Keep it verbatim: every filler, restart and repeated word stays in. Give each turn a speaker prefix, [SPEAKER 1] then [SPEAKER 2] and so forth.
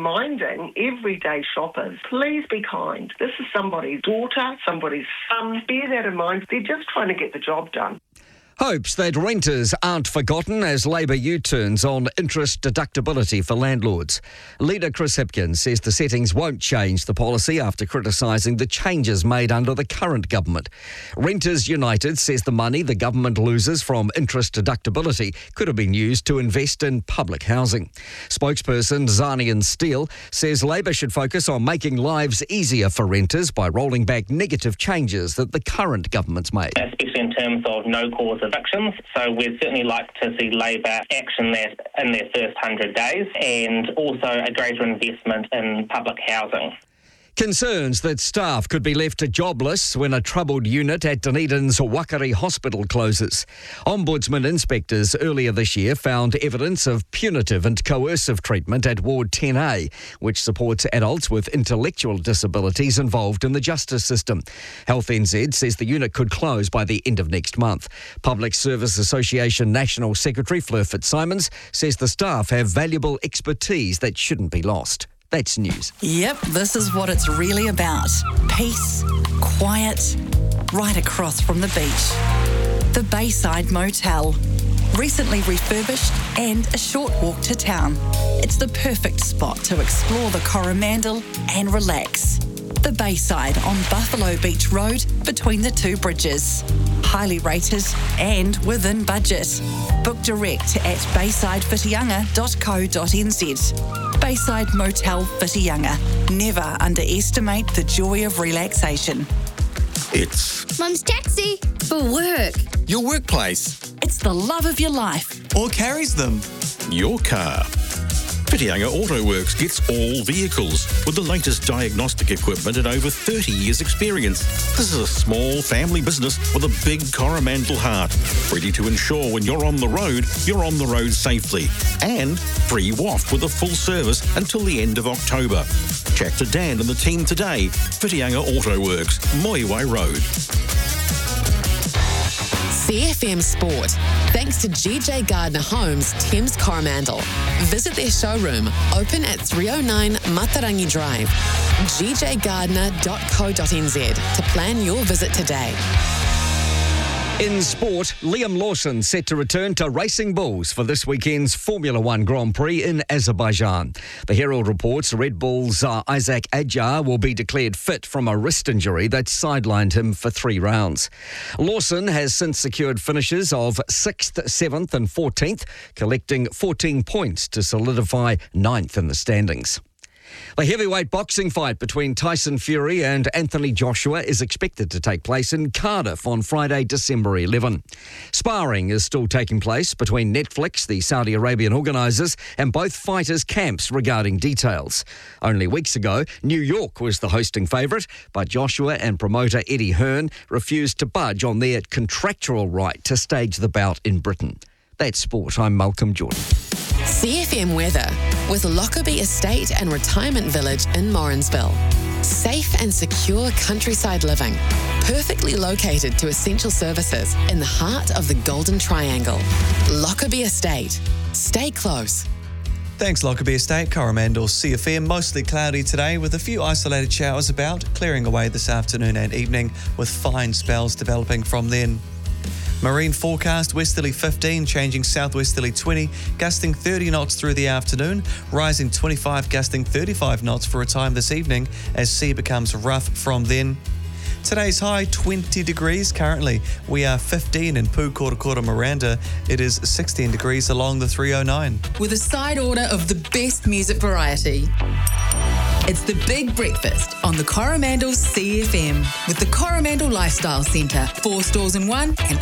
[SPEAKER 1] reminding everyday shoppers, please be kind. This is somebody's daughter, somebody's son. Bear that in mind. They're just trying to get the job done.
[SPEAKER 2] Hopes that renters aren't forgotten as Labor U-turns on interest deductibility for landlords. Leader Chris Hipkins says the settings won't change the policy after criticising the changes made under the current government. Renters United says the money the government loses from interest deductibility could have been used to invest in public housing. Spokesperson Zanian Steele says Labor should focus on making lives easier for renters by rolling back negative changes that the current government's made.
[SPEAKER 3] Especially in terms of no-cause evictions. So we'd certainly like to see Labor action that in their first one hundred days, and also a greater investment in public housing.
[SPEAKER 2] Concerns that staff could be left jobless when a troubled unit at Dunedin's Wakari Hospital closes. Ombudsman inspectors earlier this year found evidence of punitive and coercive treatment at Ward ten A, which supports adults with intellectual disabilities involved in the justice system. Health N Z says the unit could close by the end of next month. Public Service Association National Secretary Fleur Fitzsimons says the staff have valuable expertise that shouldn't be lost. That's news.
[SPEAKER 4] Yep, this is what it's really about. Peace, quiet, right across from the beach. The Bayside Motel. Recently refurbished and a short walk to town. It's the perfect spot to explore the Coromandel and relax. The Bayside on Buffalo Beach Road between the two bridges. Highly rated and within budget. Book direct at bayside whitianga dot co dot n z. Bayside Motel Whitianga. Never underestimate the joy of relaxation.
[SPEAKER 5] It's
[SPEAKER 6] Mum's taxi. For work.
[SPEAKER 5] your workplace,
[SPEAKER 4] It's the love of your life.
[SPEAKER 7] Or carries them.
[SPEAKER 5] your car. Whitianga Auto Works gets all vehicles with the latest diagnostic equipment and over thirty years experience. This is a small family business with a big Coromandel heart, ready to ensure when you're on the road, you're on the road safely. And free W A F with a full service until the end of October. Chat to Dan and the team today. Whitianga Auto Works, Moiwai Road.
[SPEAKER 8] C F M Sport, thanks to G J Gardner Homes, Thames Coromandel. Visit their showroom, open at three oh nine Matarangi Drive, g j gardner dot co dot n z to plan your visit today.
[SPEAKER 2] In sport, Liam Lawson set to return to Racing Bulls for this weekend's Formula One Grand Prix in Azerbaijan. The Herald reports Red Bull's uh, Isaac Adjar will be declared fit from a wrist injury that sidelined him for three rounds. Lawson has since secured finishes of sixth, seventh and fourteenth, collecting fourteen points to solidify ninth in the standings. The heavyweight boxing fight between Tyson Fury and Anthony Joshua is expected to take place in Cardiff on Friday, December eleventh. Sparring is still taking place between Netflix, the Saudi Arabian organisers, and both fighters' camps regarding details. Only weeks ago, New York was the hosting favourite, but Joshua and promoter Eddie Hearn refused to budge on their contractual right to stage the bout in Britain. That's sport. I'm Malcolm Jordan.
[SPEAKER 8] C F M weather with Lockerbie Estate and Retirement Village in Morrinsville. Safe and secure countryside living, perfectly located to essential services in the heart of the Golden Triangle. Lockerbie Estate. Stay close.
[SPEAKER 7] Thanks, Lockerbie Estate. Coromandel C F M, mostly cloudy today with a few isolated showers about, clearing away this afternoon and evening with fine spells developing from then. Marine forecast, westerly fifteen, changing southwesterly twenty, gusting thirty knots through the afternoon, rising twenty-five, gusting thirty-five knots for a time this evening as sea becomes rough from then. Today's high, twenty degrees currently. We are fifteen in Pukorokoro, Miranda. It is sixteen degrees along the three oh nine.
[SPEAKER 9] With a side order of the best music variety. It's the Big Breakfast on the Coromandel C F M with the Coromandel Lifestyle Centre. Four stores in one and